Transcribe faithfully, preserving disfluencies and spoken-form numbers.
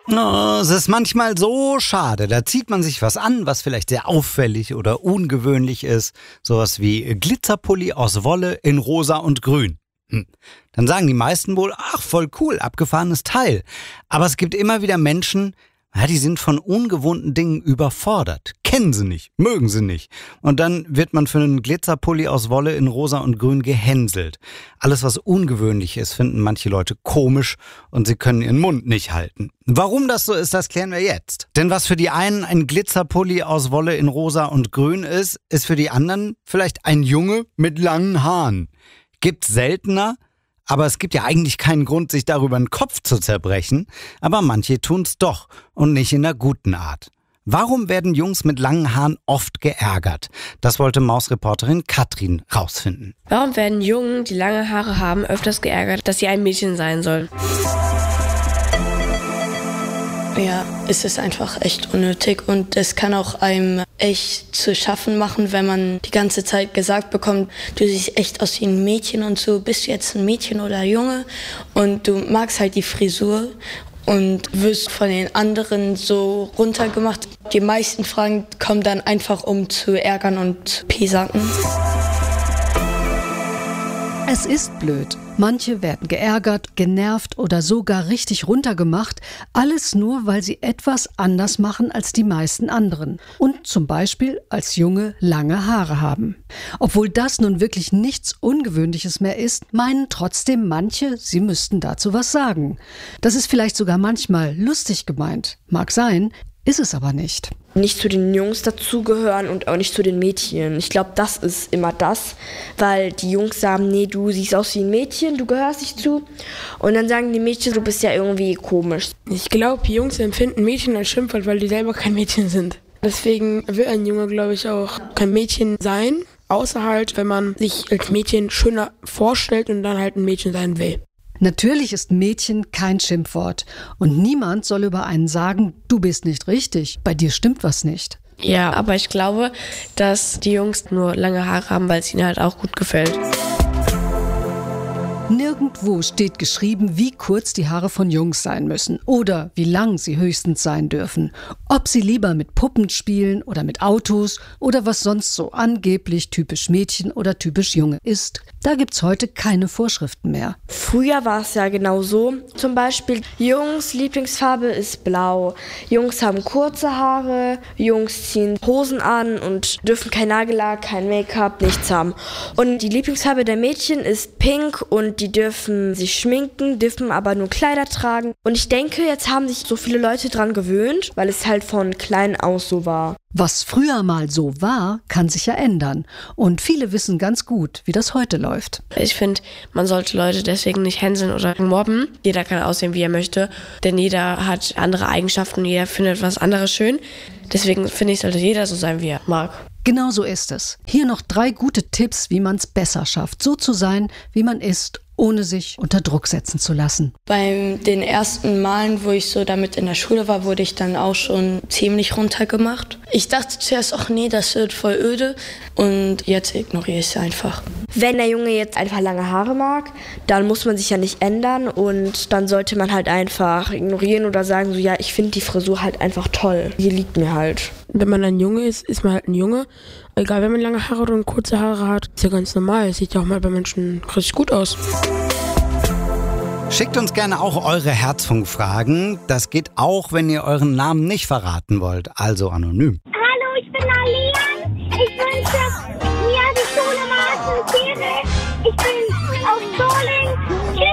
Oh, es ist manchmal so schade. Da zieht man sich was an, was vielleicht sehr auffällig oder ungewöhnlich ist. Sowas wie Glitzerpulli aus Wolle in rosa und grün. Hm. Dann sagen die meisten wohl, ach, voll cool, abgefahrenes Teil. Aber es gibt immer wieder Menschen, ja, die sind von ungewohnten Dingen überfordert. Kennen sie nicht, mögen sie nicht. Und dann wird man für einen Glitzerpulli aus Wolle in rosa und grün gehänselt. Alles, was ungewöhnlich ist, finden manche Leute komisch und sie können ihren Mund nicht halten. Warum das so ist, das klären wir jetzt. Denn was für die einen ein Glitzerpulli aus Wolle in rosa und grün ist, ist für die anderen vielleicht ein Junge mit langen Haaren. Gibt's seltener? Aber es gibt ja eigentlich keinen Grund, sich darüber den Kopf zu zerbrechen. Aber manche tun's doch und nicht in einer guten Art. Warum werden Jungs mit langen Haaren oft geärgert? Das wollte Maus-Reporterin Katrin rausfinden. Warum werden Jungen, die lange Haare haben, öfters geärgert, dass sie ein Mädchen sein sollen? Ja, es ist einfach echt unnötig und es kann auch einem echt zu schaffen machen, wenn man die ganze Zeit gesagt bekommt, du siehst echt aus wie ein Mädchen und so, bist du jetzt ein Mädchen oder Junge? Und du magst halt die Frisur und wirst von den anderen so runtergemacht. Die meisten Fragen kommen dann einfach, um zu ärgern und piesacken. Es ist blöd. Manche werden geärgert, genervt oder sogar richtig runtergemacht. Alles nur, weil sie etwas anders machen als die meisten anderen. Und zum Beispiel als Junge lange Haare haben. Obwohl das nun wirklich nichts Ungewöhnliches mehr ist, meinen trotzdem manche, sie müssten dazu was sagen. Das ist vielleicht sogar manchmal lustig gemeint. Mag sein, ist es aber nicht. Nicht zu den Jungs dazugehören und auch nicht zu den Mädchen. Ich glaube, das ist immer das, weil die Jungs sagen, nee, du siehst aus wie ein Mädchen, du gehörst nicht zu. Und dann sagen die Mädchen, du bist ja irgendwie komisch. Ich glaube, Jungs empfinden Mädchen als Schimpfwort, weil die selber kein Mädchen sind. Deswegen will ein Junge, glaube ich, auch kein Mädchen sein, außer halt, wenn man sich als Mädchen schöner vorstellt und dann halt ein Mädchen sein will. Natürlich ist Mädchen kein Schimpfwort. Und niemand soll über einen sagen, du bist nicht richtig, bei dir stimmt was nicht. Ja, aber ich glaube, dass die Jungs nur lange Haare haben, weil es ihnen halt auch gut gefällt. Nirgendwo steht geschrieben, wie kurz die Haare von Jungs sein müssen oder wie lang sie höchstens sein dürfen. Ob sie lieber mit Puppen spielen oder mit Autos oder was sonst so angeblich typisch Mädchen oder typisch Junge ist. Da gibt's heute keine Vorschriften mehr. Früher war es ja genau so. Zum Beispiel, Jungs' Lieblingsfarbe ist blau. Jungs haben kurze Haare, Jungs ziehen Hosen an und dürfen kein Nagellack, kein Make-up, nichts haben. Und die Lieblingsfarbe der Mädchen ist pink und die dürfen sich schminken, dürfen aber nur Kleider tragen. Und ich denke, jetzt haben sich so viele Leute dran gewöhnt, weil es halt von klein aus so war. Was früher mal so war, kann sich ja ändern. Und viele wissen ganz gut, wie das heute läuft. Ich finde, man sollte Leute deswegen nicht hänseln oder mobben. Jeder kann aussehen, wie er möchte, denn jeder hat andere Eigenschaften, jeder findet was anderes schön. Deswegen finde ich, sollte jeder so sein, wie er mag. Genau so ist es. Hier noch drei gute Tipps, wie man es besser schafft, so zu sein, wie man ist, ohne sich unter Druck setzen zu lassen. Bei den ersten Malen, wo ich so damit in der Schule war, wurde ich dann auch schon ziemlich runtergemacht. Ich dachte zuerst, ach nee, das wird voll öde und jetzt ignoriere ich es einfach. Wenn der Junge jetzt einfach lange Haare mag, dann muss man sich ja nicht ändern und dann sollte man halt einfach ignorieren oder sagen so, ja, ich finde die Frisur halt einfach toll. Die liegt mir halt. Wenn man ein Junge ist, ist man halt ein Junge. Egal, wenn man lange Haare oder kurze Haare hat, ist ja ganz normal. Es sieht ja auch mal bei Menschen richtig gut aus. Schickt uns gerne auch eure Herzfunkfragen. Das geht auch, wenn ihr euren Namen nicht verraten wollt, also anonym. Hallo, ich bin Alian. Ich wünsche mir die Schule Martin Tiere. Ich bin